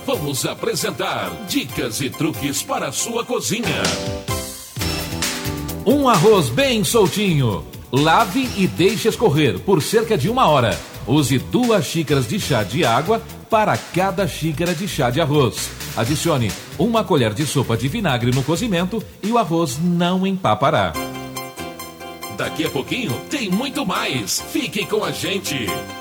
Vamos apresentar dicas e truques para a sua cozinha. Um arroz bem soltinho. Lave e deixe escorrer por cerca de 1 hora. Use 2 xícaras de chá de água para cada xícara de chá de arroz. Adicione 1 colher de sopa de vinagre no cozimento e o arroz não empapará. Daqui a pouquinho tem muito mais. Fique com a gente.